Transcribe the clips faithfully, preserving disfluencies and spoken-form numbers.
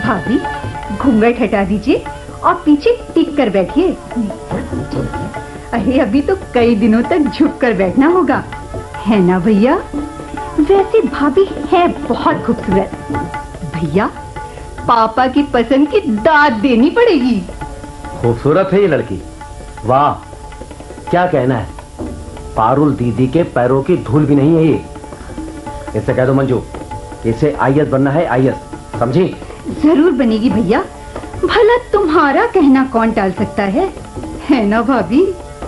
भाभी घूंघट हटा दीजिए और पीछे टिक कर बैठिए। अरे अभी तो कई दिनों तक झुक कर बैठना होगा, है ना भैया? वैसे भाभी है बहुत खूबसूरत। भैया पापा की पसंद की दाद देनी पड़ेगी। खूबसूरत है ये लड़की, वाह क्या कहना है। पारुल दीदी के पैरों की धूल भी नहीं है ये। इससे कह दो मंजू, इसे आई ए एस बनना है, आई ए एस, समझी? जरूर बनेगी भैया, भला तुम्हारा कहना कौन टाल सकता है, है ना भाभी?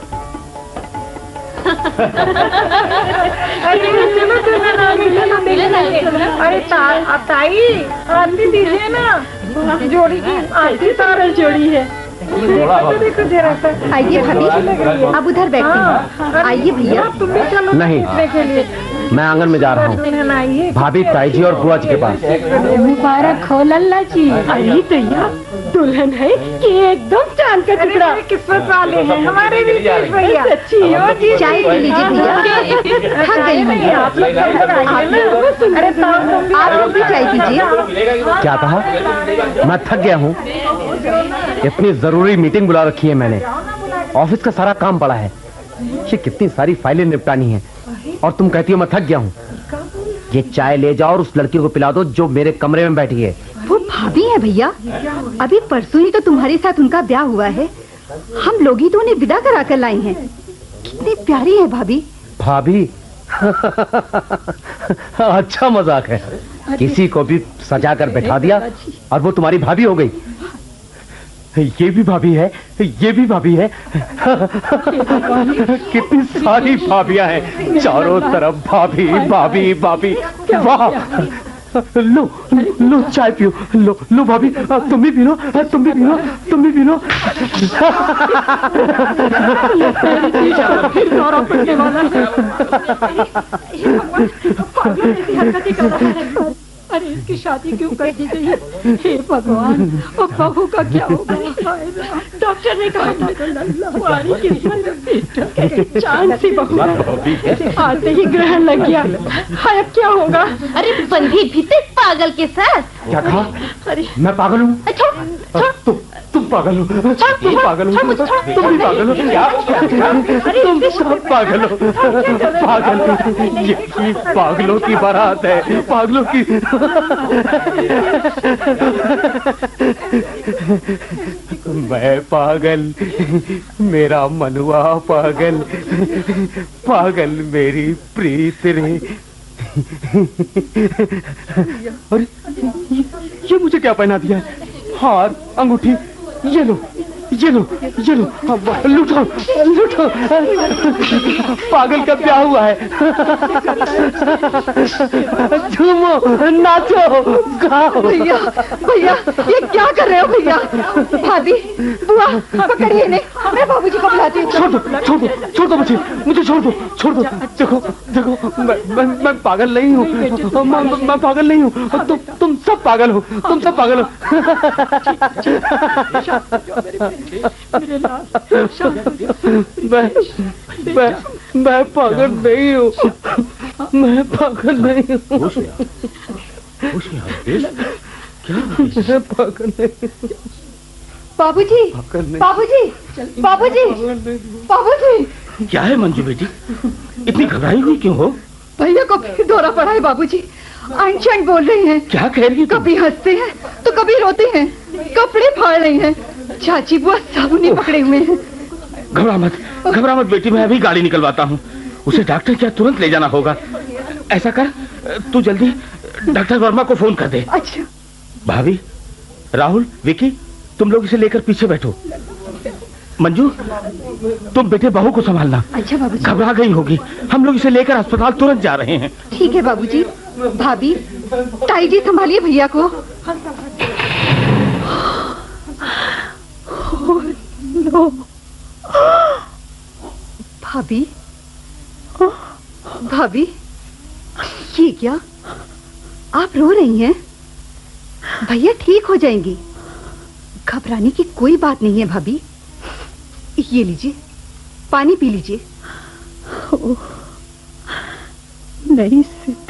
अरे ताई आरती दीजिए ना, जोड़ी की आरती तारल जोड़ी है। देखो जरा सा। आइए भाभी, अब उधर बैठते हैं। आइए भैया। तुम भी चलो नहीं, के लिए मैं आंगन में जा रहा हूँ भाभी, ताई जी और बुआ जी के पास। मुबारक हो लल्ला जी। अरे भैया दुल्हन है कि एकदम चांद का टुकड़ा। किस्मत वाले हैं हमारे भी भैया। सच्ची हो जी। चाय पी लीजिए भैया, थक गई होंगी आप लोग। अरे आप लोग भी चाय पीजिए। क्या कहा? मैं थक गया हूँ? इतनी जरूरी मीटिंग बुला रखी है मैंने, ऑफिस का सारा काम पड़ा है, ये कितनी सारी फाइलें निपटानी है, और तुम कहती हो मैं थक गया हूँ। ये चाय ले जाओ और उस लड़की को पिला दो जो मेरे कमरे में बैठी है। वो भाभी है भैया, अभी परसों ही तो तुम्हारे साथ उनका ब्याह हुआ है, हम लोग ही तो उन्हें विदा करा कर लाए हैं। कितनी प्यारी है भाभी। भाभी? अच्छा मजाक है, किसी को भी सजा कर बैठा दिया और वो तुम्हारी भाभी हो गई। ये भी भाभी है, ये भी भाभी है। कितनी सारी भाभियां हैं, चारों तरफ भाभी भाभी भाभी। वाह, लो लो चाय पियो, लो लो भाभी, तुम भी पी लो, तुम भी पी लो, तुम भी पी लो। अरे इसकी शादी क्यों कर दी गई? हे भगवान, और बहू का क्या होगा? डॉक्टर ने कहा था चांद सी बहू, आते ही ग्रहण लग गया। हाय अब क्या होगा? अरे बंधी भी पागल के साथ। क्या कहा? अरे मैं पागल हूँ? तुम तुम पागल हो, तुम पागल हो, तुम भी पागल हो, तुम सब पागल हो, पागल। ये पागलों की बारात है, पागलों की। मैं पागल, मेरा मनुआ पागल, पागल मेरी प्रीत रे। अरे ये मुझे क्या पहना दिया है? हार, अंगूठी, ये लो, ये लो, ये लो, लुटो, लुटो। पागल का ब्याह हुआ है। झूमो, नाचो, गाओ। भैया भैया ये क्या कर रहे हो भैया? भाभी, बुआ पकड़िए इन्हें, मैं बाबूजी को बुलाती हूँ। छोड़ दो, छोड़ दो, छोड़ दो मुझे, मुझे छोड़ दो, छोड़ दो। देखो, देखो, मैं मैं, मैं पागल नहीं हूँ, मैं, मैं पागल नहीं हूँ। तुम तुम सब पागल हो, तुम सब पागल हो। मैं मैं मैं पागल नहीं हूँ, मैं पागल नहीं हूँ। क्या? मैं पागल नहीं हूँ। बाबूजी, बाबूजी, बाबूजी, बाबूजी। क्या है मंजू बेटी, इतनी घबराई हुई क्यों हो? भैया को फिर दौरा पड़ा है बाबूजी, अनशन बोल रहे हैं। क्या कह रही है? कभी हंसते हैं तो कभी रोते हैं, कपड़े फाड़ रही हैं, चाची बुआ सब उन्हें पकड़े हुए हैं। घबरा मत, घबरा मत बेटी, मैं अभी गाड़ी निकलवाता हूँ। उसे डॉक्टर क्या तुरंत ले जाना होगा। ऐसा कर, तू जल्दी डॉक्टर वर्मा को फोन कर दे। अच्छा। भाभी, राहुल, विकी, तुम लोग इसे लेकर पीछे बैठो। मंजू, तुम बेटे बहू को संभालना। अच्छा बाबूजी। घबरा गई होगी, हम लोग इसे लेकर अस्पताल तुरंत जा रहे हैं। ठीक है बाबूजी। भाभी, ताई जी संभालिए भैया को। नो। भाभी, भाभी, ये क्या? आप रो रही हैं? भैया ठीक हो जाएंगी, घबराने की कोई बात नहीं है भाभी। ये लीजिए, पानी पी लीजिए। नहीं